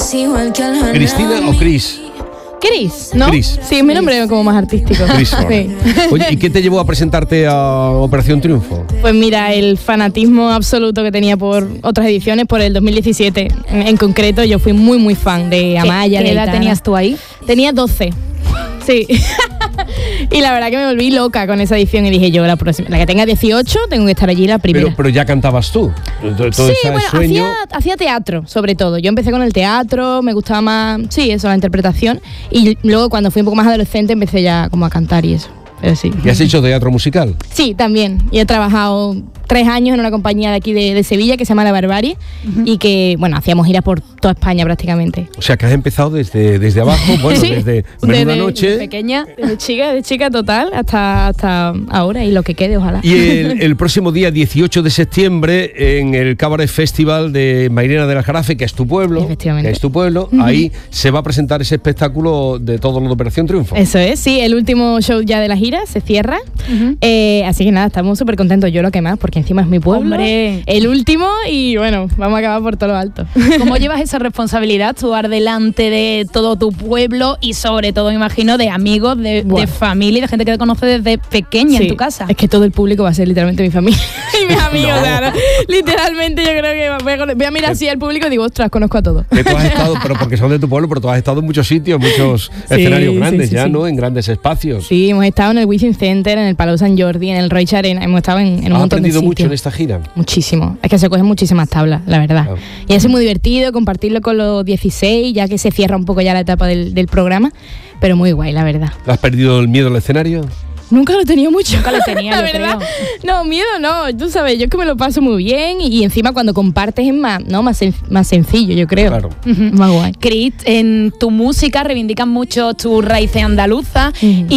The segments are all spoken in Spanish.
¿Cristina o Cris? Cris, ¿no? Cris. Sí, es mi nombre como más artístico. Cris Ford. Sí. Oye, ¿y qué te llevó a presentarte a Operación Triunfo? Pues mira, el fanatismo absoluto que tenía por otras ediciones, por el 2017 en concreto, yo fui muy, muy fan de Amaya. ¿Qué edad tenías tú ahí? Tenía 12. Sí. Y la verdad que me volví loca con esa edición y dije yo, la que tenga 18 tengo que estar allí la primera. Pero ya cantabas tú. Sí, bueno, hacía teatro, sobre todo. Yo empecé con el teatro, me gustaba más, sí, eso, la interpretación. Y luego cuando fui un poco más adolescente empecé ya como a cantar y eso. Pero sí. ¿Y has hecho teatro musical? Sí, también. Y he trabajado 3 años en una compañía de aquí de Sevilla que se llama La Barbarie y que, bueno, hacíamos giras por toda España prácticamente. O sea, que has empezado desde abajo, bueno, sí, desde Menuda Noche. Pequeña, de chica total hasta ahora y lo que quede, ojalá. Y el próximo día 18 de septiembre en el Cabaret Festival de Mairena del Aljarafe, que es tu pueblo, efectivamente, ahí se va a presentar ese espectáculo de todo lo de Operación Triunfo. Eso es, sí, el último show ya de la gira se cierra, así que nada, estamos súper contentos, yo lo que más, porque encima es mi pueblo. ¡Hombre! El último y bueno, vamos a acabar por todo lo alto. ¿Cómo llevas esa responsabilidad, actuar delante de todo tu pueblo y sobre todo, me imagino, de amigos, de familia y de gente que te conoce desde pequeña en tu casa? Es que todo el público va a ser literalmente mi familia y mis amigos, no. Claro, literalmente yo creo que voy a mirar así al público y digo, ostras, conozco a todos. Que tú has estado, pero porque son de tu pueblo, pero tú has estado en muchos sitios, muchos escenarios grandes ¿no? En grandes espacios. Sí, hemos estado en el Wizzing Center, en el Palau Sant Jordi, en el Roig Arena, hemos estado en un montón de sitios. ¿Has aprendido mucho en esta gira? Muchísimo, es que se cogen muchísimas tablas, la verdad. Claro. Y es muy divertido compartirlo con los 16, ya que se cierra un poco ya la etapa del programa, pero muy guay, la verdad. ¿Has perdido el miedo al escenario? Nunca lo he tenido mucho. Nunca lo tenía, la verdad. Creo. No, miedo no. Tú sabes, yo es que me lo paso muy bien y encima cuando compartes es más sencillo, yo creo. Claro. Más guay. Cris, en tu música reivindican mucho tus raíces andaluzas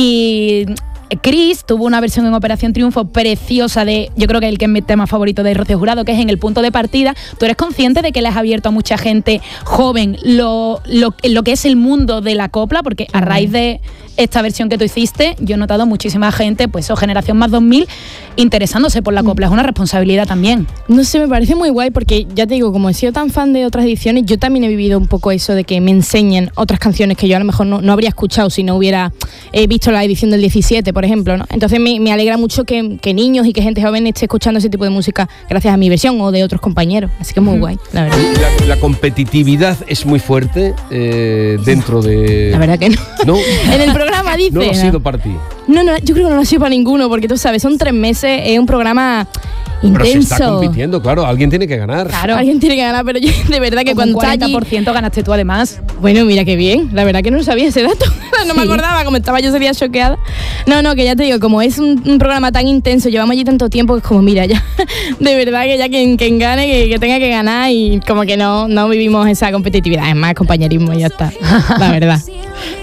y Cris tuvo una versión en Operación Triunfo preciosa de, yo creo que es mi tema favorito de Rocío Jurado, que es En el punto de partida. ¿Tú eres consciente de que le has abierto a mucha gente joven lo que es el mundo de la copla? Porque a raíz de esta versión que tú hiciste, yo he notado muchísima gente, pues generación más 2000, interesándose por la copla. Es una responsabilidad también. No sé, me parece muy guay porque, ya te digo, como he sido tan fan de otras ediciones, yo también he vivido un poco eso de que me enseñen otras canciones que yo a lo mejor no habría escuchado si no hubiera visto la edición del 17, por ejemplo, ¿no? Entonces me alegra mucho que niños y que gente joven esté escuchando ese tipo de música gracias a mi versión o de otros compañeros. Así que es muy guay, la verdad. La competitividad es muy fuerte dentro de... La verdad que no. ¿No? En el programa dice... No lo ha sido para ti. No, yo creo que no lo ha sido para ninguno, porque tú sabes, son 3 meses, es un programa intenso. Pero se está compitiendo, claro, alguien tiene que ganar. Claro, alguien tiene que ganar, pero yo de verdad que como cuando un 40% ganaste tú además. Bueno, mira qué bien, la verdad que no sabía ese dato, no me acordaba, como estaba yo ese día choqueada. No, que ya te digo, como es un programa tan intenso, llevamos allí tanto tiempo que es como, mira, ya, de verdad que ya quien gane, que tenga que ganar y como que no vivimos esa competitividad, es más compañerismo y ya está, la verdad.